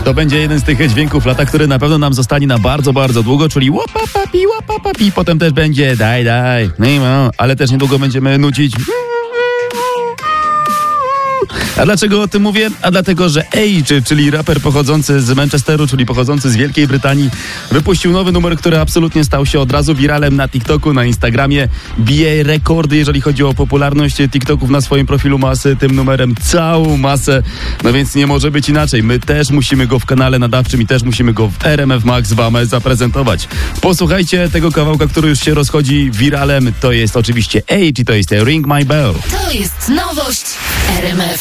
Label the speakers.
Speaker 1: To będzie jeden z tych dźwięków lata, który na pewno nam zostanie na bardzo, bardzo długo, czyli łopapapi, potem też będzie daj, ale też niedługo będziemy nucić. A dlaczego o tym mówię? A dlatego, że Age, czyli raper pochodzący z Manchesteru, czyli pochodzący z Wielkiej Brytanii, wypuścił nowy numer, który absolutnie stał się od razu wiralem na TikToku, na Instagramie. Bije rekordy, jeżeli chodzi o popularność TikToków. Na swoim profilu ma tym numerem całą masę. No więc nie może być inaczej. My też musimy go w kanale nadawczym i też musimy go w RMF Max wam zaprezentować. Posłuchajcie tego kawałka, który już się rozchodzi wiralem. To jest oczywiście Age i to jest Ring My Bell.
Speaker 2: To jest nowość RMF.